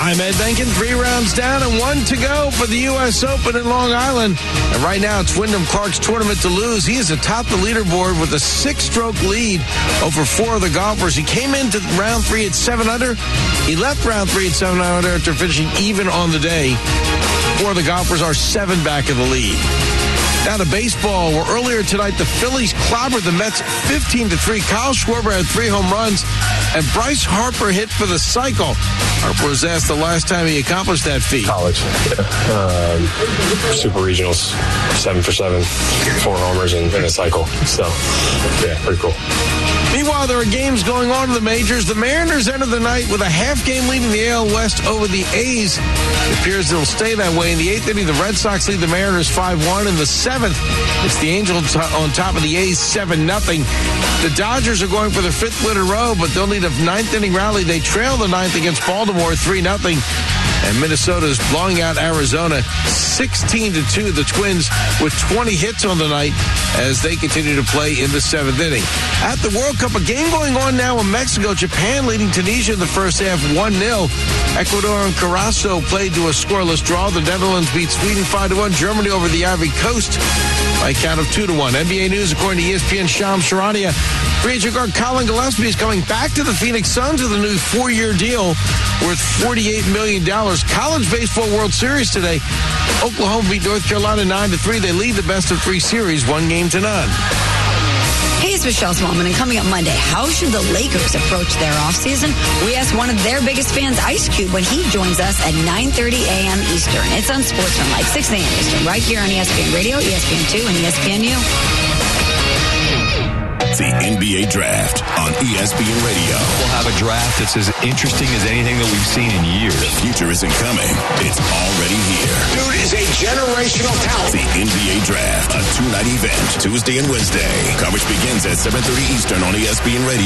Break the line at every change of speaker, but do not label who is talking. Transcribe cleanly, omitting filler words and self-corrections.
I'm Ed Benkin. 3 rounds down and 1 to go for the U.S. Open in Long Island. And right now, it's Wyndham Clark's tournament to lose. He is atop the leaderboard with a 6-stroke lead over 4 of the golfers. He came into round 3 at 7 under. He left round 3 at 7 under after finishing even on the day. 4 of the golfers are 7 back of the lead. Now to baseball, where earlier tonight the Phillies clobbered the Mets 15-3. Kyle Schwarber had 3 home runs, and Bryce Harper hit for the cycle. Harper was asked the last time he accomplished that feat.
College, super regionals, 7 for 7, 4 homers in a cycle. So, yeah, pretty cool.
Meanwhile, there are games going on in the majors. The Mariners entered the night with a half-game lead in the AL West over the A's. It appears it'll stay that way. In the 8th inning, the Red Sox lead the Mariners 5-1. In the 7th, it's the Angels on top of the A's 7-0. The Dodgers are going for their 5th win in a row, but they'll need a 9th inning rally. They trail the 9th against Baltimore 3-0. And Minnesota is blowing out Arizona 16-2. The Twins with 20 hits on the night as they continue to play in the 7th inning. At the World Cup, a game going on now in Mexico. Japan leading Tunisia in the first half 1-0. Ecuador and Curaçao played to a scoreless draw. The Netherlands beat Sweden 5-1. Germany over the Ivory Coast by a count of 2-1. NBA News, according to ESPN, Shams Charania. Free agent guard Colin Gillespie is coming back to the Phoenix Suns with a new 4-year deal worth $48 million. College Baseball World Series today. Oklahoma beat North Carolina 9-3. They lead the best-of-3 series 1-0.
Hey, it's Michelle Smallman, and coming up Monday, how should the Lakers approach their offseason? We asked one of their biggest fans, Ice Cube, when he joins us at 9:30 a.m. Eastern. It's on Sportsman, like 6 a.m. Eastern, right here on ESPN Radio, ESPN2, and ESPNU.
The NBA Draft on ESPN Radio.
We'll have a draft that's as interesting as anything that we've seen in years.
The future isn't coming. It's already here.
Dude is a generational talent.
The NBA Draft, a 2-night event, Tuesday and Wednesday. Coverage begins at 7:30 Eastern on ESPN Radio.